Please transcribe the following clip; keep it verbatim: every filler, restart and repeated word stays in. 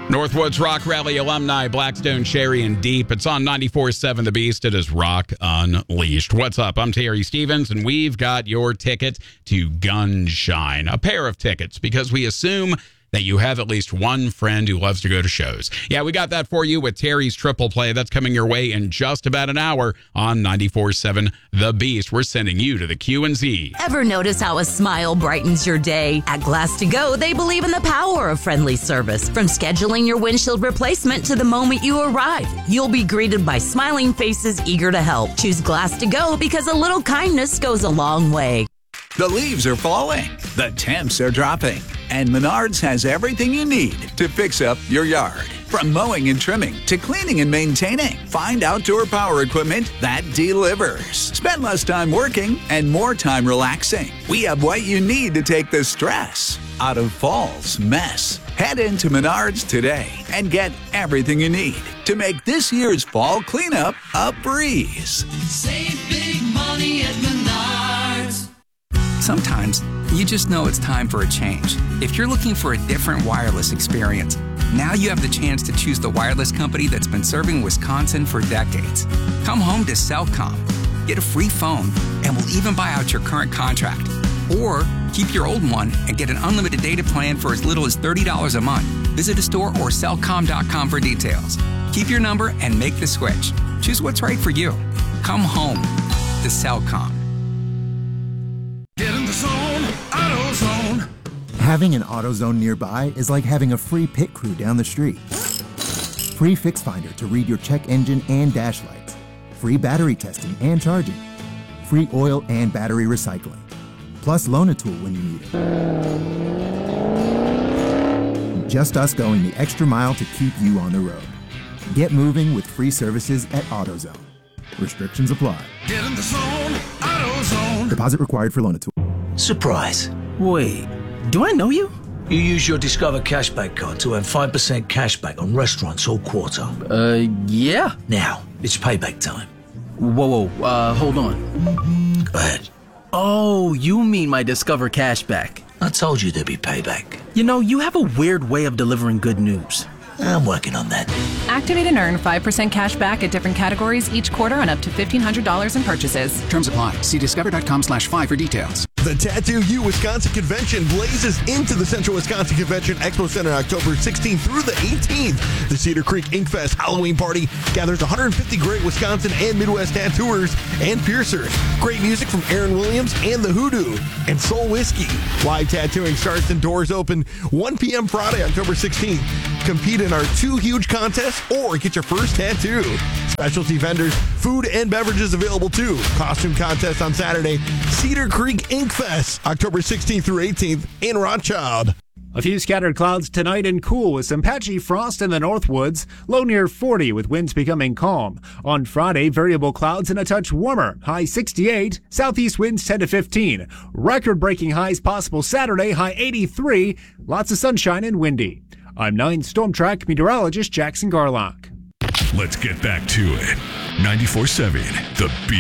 Northwoods Rock Rally alumni, Blackstone, Cherry, and Deep. It's on ninety-four seven The Beast. It is Rock Unleashed. What's up? I'm Terry Stevens, and we've got your ticket to Gunshine. A pair of tickets, because we assume that you have at least one friend who loves to go to shows. Yeah, we got that for you with Terry's Triple Play. That's coming your way in just about an hour on ninety-four seven The Beast. We're sending you to the Q and Z. Ever notice how a smile brightens your day? At Glass to Go, they believe in the power of friendly service. From scheduling your windshield replacement to the moment you arrive, you'll be greeted by smiling faces eager to help. Choose Glass to Go because a little kindness goes a long way. The leaves are falling, the temps are dropping, and Menards has everything you need to fix up your yard. From mowing and trimming to cleaning and maintaining, find outdoor power equipment that delivers. Spend less time working and more time relaxing. We have what you need to take the stress out of fall's mess. Head into Menards today and get everything you need to make this year's fall cleanup a breeze. Save big money at Menards. Sometimes you just know it's time for a change. If you're looking for a different wireless experience, now you have the chance to choose the wireless company that's been serving Wisconsin for decades. Come home to Cellcom. Get a free phone, and we'll even buy out your current contract. Or keep your old one and get an unlimited data plan for as little as thirty dollars a month. Visit a store or cellcom dot com for details. Keep your number and make the switch. Choose what's right for you. Come home to Cellcom. Get in the zone, AutoZone. Having an AutoZone nearby is like having a free pit crew down the street. Free Fix Finder to read your check engine and dash lights. Free battery testing and charging. Free oil and battery recycling. Plus Loan-A-Tool when you need it. Just us going the extra mile to keep you on the road. Get moving with free services at AutoZone. Restrictions apply. Get in the zone, AutoZone. Deposit required for Loan-A-Tool. Surprise. Wait, do I know you? You use your Discover Cashback card to earn five percent cashback on restaurants all quarter. Uh, yeah. Now, it's payback time. Whoa, whoa, uh, hold on. Go ahead. Oh, you mean my Discover Cashback. I told you there'd be payback. You know, you have a weird way of delivering good news. I'm working on that. Activate and earn five percent cash back at different categories each quarter on up to fifteen hundred dollars in purchases. Terms apply. See discover dot com slash five for details. The Tattoo U Wisconsin Convention blazes into the Central Wisconsin Convention Expo Center October sixteenth through the eighteenth. The Cedar Creek Inkfest Halloween Party gathers one hundred fifty great Wisconsin and Midwest tattooers and piercers. Great music from Aaron Williams and the Hoodoo and Soul Whiskey. Live tattooing starts and doors open one p.m. Friday, October sixteenth. Compete in our two huge contests or get your first tattoo. Specialty vendors, food and beverages available too. Costume contest on Saturday. Cedar Creek Inkfest, October sixteenth through eighteenth in Rothschild. A few scattered clouds tonight and cool with some patchy frost in the Northwoods. Low near forty with winds becoming calm. On Friday, variable clouds and a touch warmer. High sixty-eight. Southeast winds ten to fifteen. Record-breaking highs possible Saturday. High eighty-three. Lots of sunshine and windy. I'm nine Storm Track meteorologist Jackson Garlock. Let's get back to it. ninety-four seven The Beast.